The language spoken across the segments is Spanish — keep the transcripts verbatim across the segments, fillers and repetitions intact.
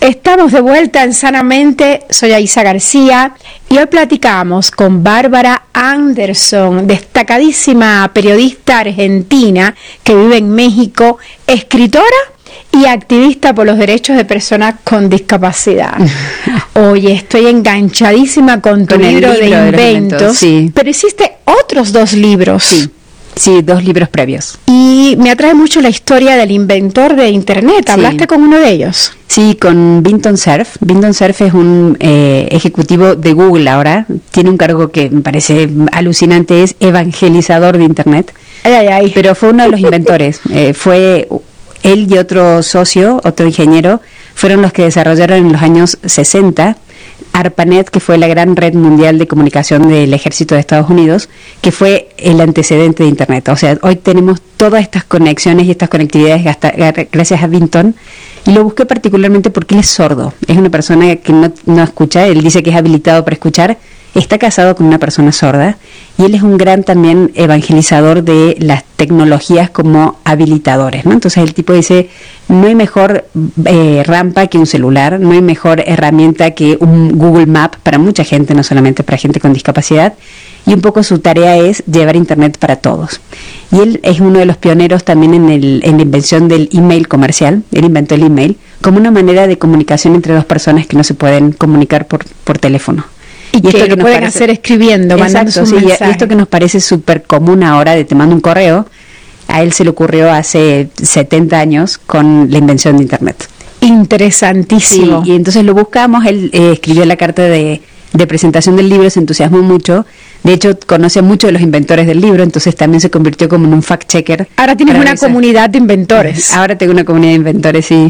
Estamos de vuelta en Sanamente, soy Aisa García y hoy platicamos con Bárbara Anderson, destacadísima periodista argentina que vive en México, escritora y activista por los derechos de personas con discapacidad. Oye, estoy enganchadísima con tu con libro, libro de de inventos, sí. Pero hiciste otros dos libros. Sí. Sí, dos libros previos. Y me atrae mucho la historia del inventor de Internet. ¿Hablaste sí. con uno de ellos? Sí, con Vinton Cerf. Vinton Cerf es un eh, ejecutivo de Google ahora. Tiene un cargo que me parece alucinante, es evangelizador de Internet. Ay, ay, ay. Pero fue uno de los inventores. Eh, fue él y otro socio, otro ingeniero, fueron los que desarrollaron en los años sesenta ARPANET, que fue la gran red mundial de comunicación del ejército de Estados Unidos, que fue el antecedente de Internet. O sea, hoy tenemos todas estas conexiones y estas conectividades gracias a Vinton, y lo busqué particularmente porque él es sordo, es una persona que no, no escucha, él dice que es habilitado para escuchar, está casado con una persona sorda, y él es un gran también evangelizador de las tecnologías como habilitadores, ¿no? Entonces el tipo dice, no hay mejor eh, rampa que un celular, no hay mejor herramienta que un Google Map para mucha gente, no solamente para gente con discapacidad, y un poco su tarea es llevar Internet para todos. Y él es uno de los pioneros también en, el, en la invención del email comercial. Él inventó el email como una manera de comunicación entre dos personas que no se pueden comunicar por, por teléfono. Y, y que, esto lo que pueden parece, hacer escribiendo, mandando exacto, sus sí, mensajes. Y esto que nos parece súper común ahora de te mando un correo, a él se le ocurrió hace setenta años con la invención de Internet. Interesantísimo. Sí, y entonces lo buscamos, él eh, escribió la carta de, de presentación del libro, se entusiasmó mucho, de hecho conoce a muchos de los inventores del libro, entonces también se convirtió como en un fact-checker. Ahora tienes una revisar. comunidad de inventores. Ahora tengo una comunidad de inventores, sí.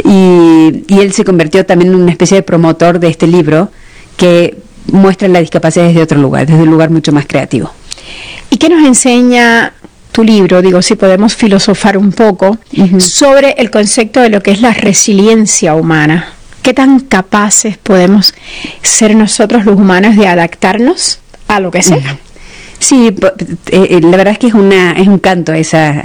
Y, y él se convirtió también en una especie de promotor de este libro que muestra la discapacidad desde otro lugar, desde un lugar mucho más creativo. ¿Y qué nos enseña tu libro? Digo, si podemos filosofar un poco uh-huh. sobre el concepto de lo que es la resiliencia humana. ¿Qué tan capaces podemos ser nosotros los humanos de adaptarnos a lo que sea? Uh-huh. Sí, eh, la verdad es que es una es un canto a esa